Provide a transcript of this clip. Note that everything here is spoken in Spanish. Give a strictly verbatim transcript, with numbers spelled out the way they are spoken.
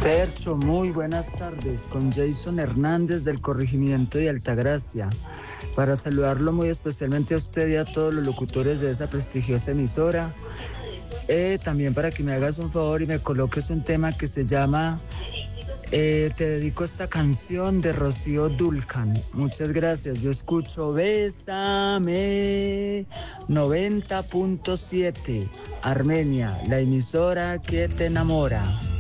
Fercho, muy buenas tardes, con Jason Hernández del corregimiento de Altagracia, para saludarlo muy especialmente a usted y a todos los locutores de esa prestigiosa emisora. Eh, también para que me hagas un favor y me coloques un tema que se llama eh, Te dedico esta canción de Rocío Dúrcal. Muchas gracias. Yo escucho Bésame noventa punto siete Armenia, la emisora que te enamora.